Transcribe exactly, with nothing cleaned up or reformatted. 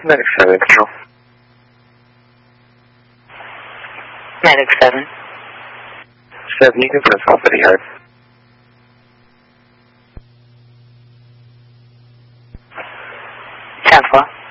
Medic seven, control. Medic seven. seven, you can press off at the yard. ten four.